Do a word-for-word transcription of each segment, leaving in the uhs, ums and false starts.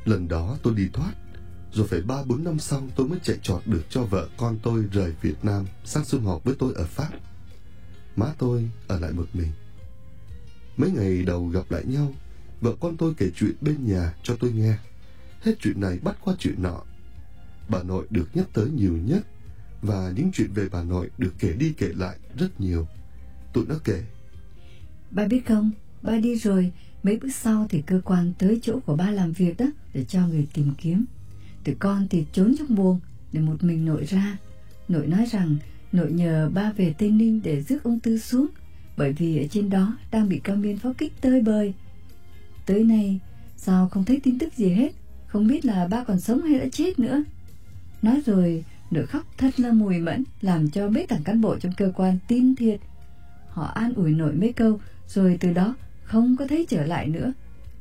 Lần đó tôi đi thoát, rồi phải ba bốn năm sau tôi mới chạy trọt được cho vợ con tôi rời Việt Nam sang sum họp với tôi ở Pháp. Má tôi ở lại một mình. Mấy ngày đầu gặp lại nhau, vợ con tôi kể chuyện bên nhà cho tôi nghe. Hết chuyện này bắt qua chuyện nọ. Bà nội được nhắc tới nhiều nhất, và những chuyện về bà nội được kể đi kể lại rất nhiều. Tụi nó kể: Ba biết không, ba đi rồi, mấy bữa sau thì cơ quan tới chỗ của ba làm việc đó, để cho người tìm kiếm. Tụi con thì trốn trong buồng, để một mình nội ra. Nội nói rằng nội nhờ ba về Tây Ninh để rước ông Tư xuống, bởi vì ở trên đó đang bị cao miên pháo kích tơi bời. Tới nay sao không thấy tin tức gì hết, không biết là ba còn sống hay đã chết nữa. Nói rồi nội khóc thật là mùi mẫn, làm cho mấy thằng cán bộ trong cơ quan tin thiệt. Họ an ủi nội mấy câu, rồi từ đó không có thấy trở lại nữa.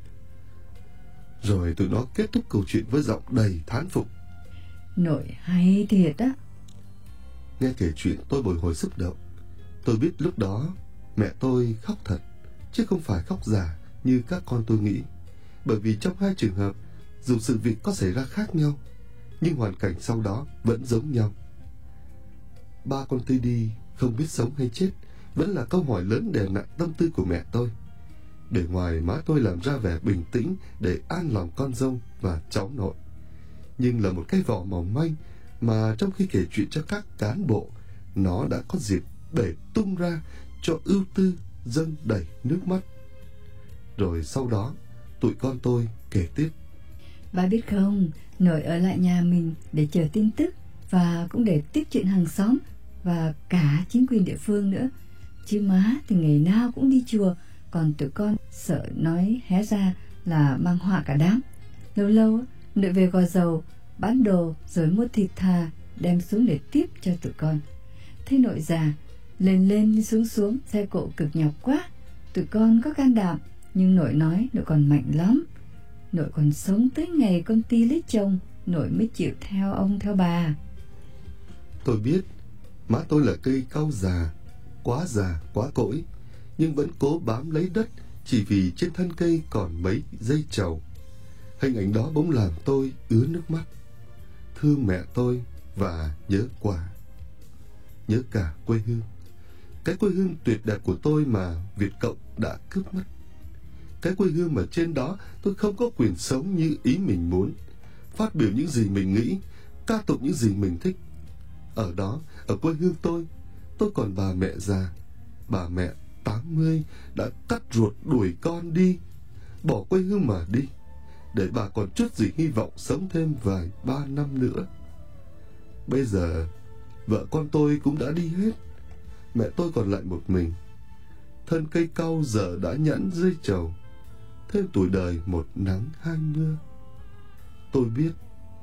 Rồi tụi nó kết thúc câu chuyện với giọng đầy thán phục: Nội hay thiệt á. Nghe kể chuyện tôi bồi hồi xúc động. Tôi biết lúc đó mẹ tôi khóc thật, chứ không phải khóc giả như các con tôi nghĩ. Bởi vì trong hai trường hợp, dù sự việc có xảy ra khác nhau, nhưng hoàn cảnh sau đó vẫn giống nhau. Ba con tôi đi không biết sống hay chết vẫn là câu hỏi lớn đè nặng tâm tư của mẹ tôi. Bề ngoài má tôi làm ra vẻ bình tĩnh để an lòng con dâu và cháu nội, nhưng là một cái vỏ mỏng manh mà trong khi kể chuyện cho các cán bộ, nó đã có dịp để tung ra cho ưu tư dâng đầy nước mắt. Rồi sau đó tụi con tôi kể tiếp: Ba biết không, nội ở lại nhà mình để chờ tin tức, và cũng để tiếp chuyện hàng xóm và cả chính quyền địa phương nữa. Chứ má thì ngày nào cũng đi chùa, còn tụi con sợ nói hé ra là mang họa cả đám. Lâu lâu nội về Gò Dầu bán đồ, rồi mua thịt thà đem xuống để tiếp cho tụi con. Thấy nội già lên lên xuống xuống, xe cộ cực nhọc quá. Tụi con có can đảm, nhưng nội nói nội còn mạnh lắm. Nội còn sống tới ngày con Ti lấy chồng, nội mới chịu theo ông theo bà. Tôi biết má tôi là cây cau già, quá già quá cỗi, nhưng vẫn cố bám lấy đất chỉ vì trên thân cây còn mấy dây trầu. Hình ảnh đó bỗng làm tôi ứa nước mắt, thương mẹ tôi và nhớ quả, nhớ cả quê hương. Cái quê hương tuyệt đẹp của tôi mà Việt Cộng đã cướp mất. Cái quê hương mà trên đó tôi không có quyền sống như ý mình muốn, phát biểu những gì mình nghĩ, ca tụng những gì mình thích. Ở đó, ở quê hương tôi, tôi còn bà mẹ già, bà mẹ tám mươi đã cắt ruột đuổi con đi, bỏ quê hương mà đi, để bà còn chút gì hy vọng sống thêm vài ba năm nữa. Bây giờ vợ con tôi cũng đã đi hết, mẹ tôi còn lại một mình. Thân cây cau giờ đã nhẵn dây trầu, thêm tuổi đời một nắng hai mưa. Tôi biết,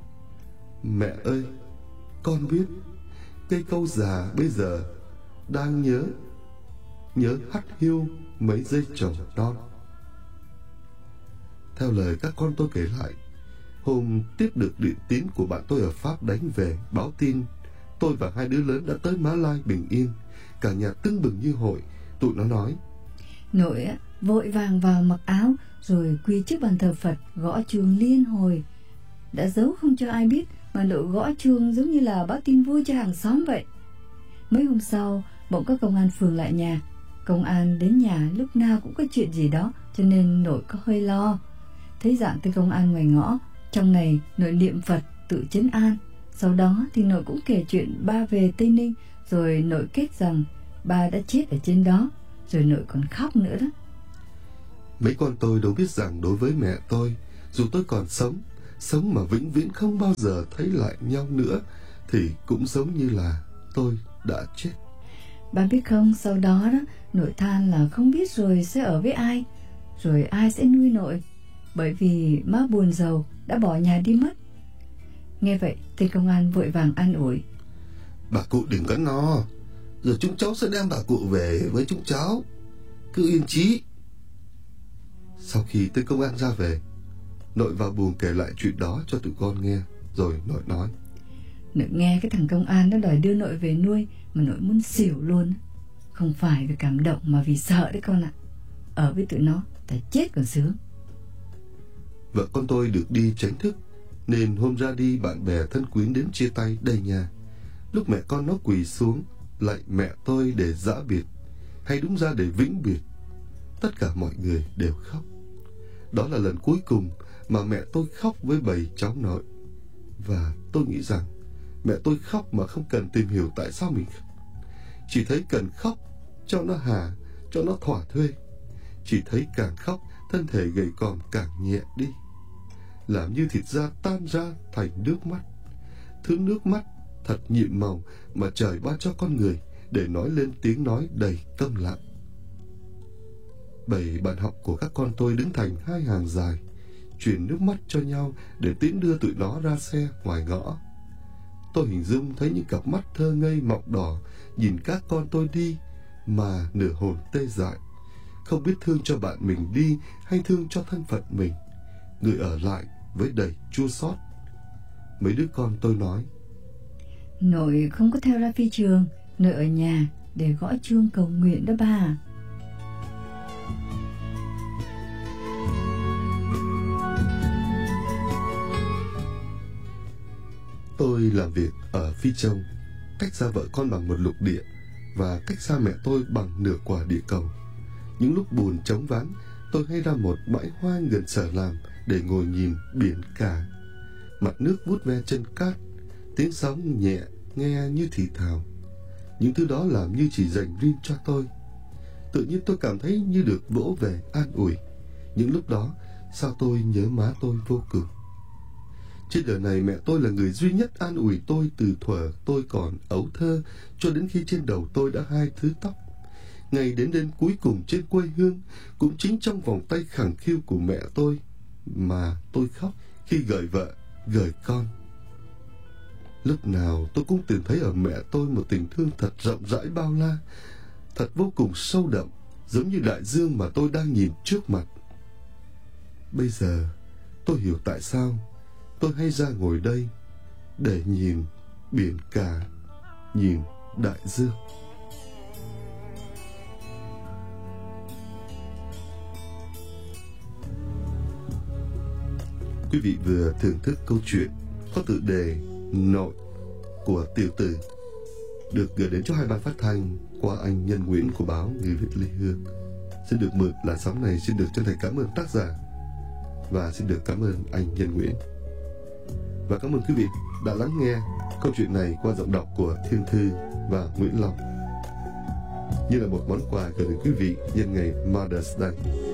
mẹ ơi, con biết, cây cau già bây giờ đang nhớ, nhớ hắt hiu mấy dây trầu non. Theo lời các con tôi kể lại, hôm tiếp được điện tín của bạn tôi ở Pháp đánh về báo tin tôi và hai đứa lớn đã tới Mã Lai bình yên. Cả nhà tưng bừng như hội. Tụi nó nói: Nội á, vội vàng vào mặc áo, rồi quỳ trước bàn thờ Phật gõ chuông liên hồi. Đã giấu không cho ai biết, mà nội gõ chuông giống như là báo tin vui cho hàng xóm vậy. Mấy hôm sau, bỗng có công an phường lại nhà. Công an đến nhà lúc nào cũng có chuyện gì đó, cho nên nội có hơi lo. Thấy dạng tên công an ngoài ngõ, trong này nội niệm Phật tự trấn an. Sau đó thì nội cũng kể chuyện ba về Tây Ninh, rồi nội kết rằng ba đã chết ở trên đó, rồi nội còn khóc nữa đó. Mấy con tôi đâu biết rằng đối với mẹ tôi, dù tôi còn sống, sống mà vĩnh viễn không bao giờ thấy lại nhau nữa, thì cũng giống như là tôi đã chết. Ba biết không, sau đó đó, nội than là không biết rồi sẽ ở với ai, rồi ai sẽ nuôi nội, bởi vì má buồn giàu đã bỏ nhà đi mất. Nghe vậy, tên công an vội vàng an ủi: Bà cụ đừng có no, rồi chúng cháu sẽ đem bà cụ về với chúng cháu, cứ yên chí. Sau khi tên công an ra về, nội vào buồng kể lại chuyện đó cho tụi con nghe. Rồi nội nói: Nội nghe cái thằng công an nó đòi đưa nội về nuôi mà nội muốn xỉu luôn. Không phải vì cảm động mà vì sợ đấy con ạ. Ở với tụi nó ta chết còn sướng. Vợ con tôi được đi tránh thức, nên hôm ra đi bạn bè thân quyến đến chia tay đầy nhà. Lúc mẹ con nó quỳ xuống lạy mẹ tôi để giã biệt, hay đúng ra để vĩnh biệt, tất cả mọi người đều khóc. Đó là lần cuối cùng mà mẹ tôi khóc với bầy cháu nội. Và tôi nghĩ rằng mẹ tôi khóc mà không cần tìm hiểu tại sao mình khóc. Chỉ thấy cần khóc cho nó hà, cho nó thỏa thuê. Chỉ thấy càng khóc, thân thể gầy còm càng nhẹ đi, làm như thịt da tan ra thành nước mắt. Thứ nước mắt thật nhiệm màu mà trời ban cho con người để nói lên tiếng nói đầy câm lặng. Bảy bạn học của các con tôi đứng thành hai hàng dài, truyền nước mắt cho nhau để tiễn đưa tụi nó ra xe ngoài ngõ. Tôi hình dung thấy những cặp mắt thơ ngây mọng đỏ nhìn các con tôi đi mà nửa hồn tê dại, không biết thương cho bạn mình đi hay thương cho thân phận mình, người ở lại với đầy chua xót. Mấy đứa con tôi nói: Nội không có theo ra phi trường, nội ở nhà để gõ chuông cầu nguyện đó bà. Tôi làm việc ở Phi Châu, cách xa vợ con bằng một lục địa và cách xa mẹ tôi bằng nửa quả địa cầu. Những lúc buồn trống vắng, tôi hay ra một bãi hoang gần sở làm để ngồi nhìn biển cả. Mặt nước vuốt ve chân cát, tiếng sóng nhẹ nghe như thì thào. Những thứ đó làm như chỉ dành riêng cho tôi. Tự nhiên tôi cảm thấy như được vỗ về an ủi. Những lúc đó, sao tôi nhớ má tôi vô cùng. Trên đời này mẹ tôi là người duy nhất an ủi tôi từ thuở tôi còn ấu thơ cho đến khi trên đầu tôi đã hai thứ tóc. Ngày đến đêm cuối cùng trên quê hương, cũng chính trong vòng tay khẳng khiu của mẹ tôi mà tôi khóc khi gửi vợ, gửi con. Lúc nào tôi cũng tìm thấy ở mẹ tôi một tình thương thật rộng rãi bao la, thật vô cùng sâu đậm, giống như đại dương mà tôi đang nhìn trước mặt. Bây giờ tôi hiểu tại sao tôi hay ra ngồi đây để nhìn biển cả, nhìn đại dương. Quý vị vừa thưởng thức câu chuyện có tựa đề Nội của Tiểu Từ, được gửi đến cho hai ban phát thanh qua anh Nhân Nguyễn của báo Người Việt Lê Hương. Xin được mượn làn sóng này, xin được chân thành cảm ơn tác giả và xin được cảm ơn anh Nhân Nguyễn. Và cảm ơn quý vị đã lắng nghe câu chuyện này qua giọng đọc của Thiên Thư và Nguyễn Long, như là một món quà gửi đến quý vị nhân ngày Mother's Day.